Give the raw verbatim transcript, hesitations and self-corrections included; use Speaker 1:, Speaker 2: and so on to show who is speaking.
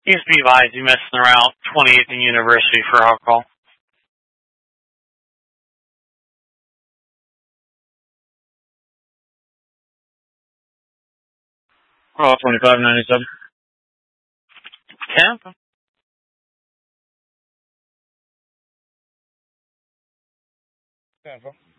Speaker 1: Please be advised you missed the route twenty-eighth and University for alcohol. Oh, twenty-five ninety-seven. Tampa. Tampa.